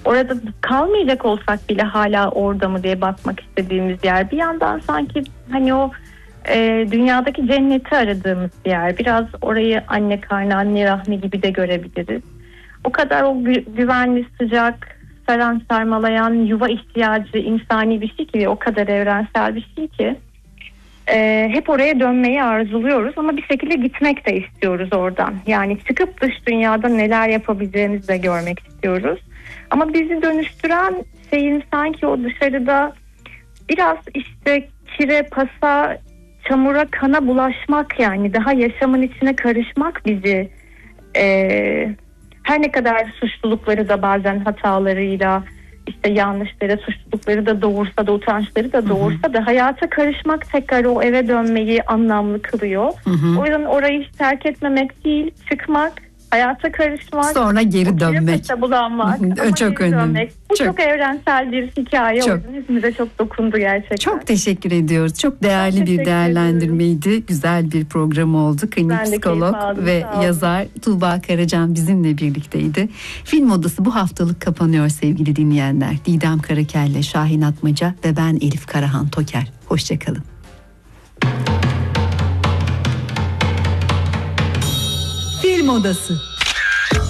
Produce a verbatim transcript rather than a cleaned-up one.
orada kalmayacak olsak bile hala orada mı diye bakmak istediğimiz yer. Bir yandan sanki hani o e, dünyadaki cenneti aradığımız bir yer. Biraz orayı anne karnı, anne rahmi gibi de görebiliriz. O kadar o gü- güvenli, sıcak, saran sarmalayan yuva ihtiyacı insani bir şey ki, o kadar evrensel bir şey ki e, hep oraya dönmeyi arzuluyoruz ama bir şekilde gitmek de istiyoruz oradan. Yani çıkıp dış dünyada neler yapabileceğimizi de görmek istiyoruz. Ama bizi dönüştüren şeyin sanki o dışarıda biraz işte kire, pasa, çamura, kana bulaşmak, yani daha yaşamın içine karışmak bizi e, her ne kadar suçlulukları da bazen hatalarıyla, işte yanlışları, suçlulukları da doğursa da, utançları da doğursa hı hı. da hayata karışmak tekrar o eve dönmeyi anlamlı kılıyor. Hı hı. O yüzden orayı hiç terk etmemek değil, çıkmak, hayata karışmak, sonra geri dönmek, bulanmak, ama çok geri önemli. Dönmek. Bu çok, çok evrensel bir hikaye. Çok. O yüzden hepimize çok dokundu gerçekten. Çok teşekkür ediyoruz. Çok değerli çok bir değerlendirmeydi. Ediyorum. Güzel bir program oldu. Klinik psikolog ve yazar Tuğba Karacan bizimle birlikteydi. Film Odası bu haftalık kapanıyor sevgili dinleyenler. Didem Karakelle, Şahin Atmaca ve ben Elif Karahan Toker. Hoşçakalın. Film Odası.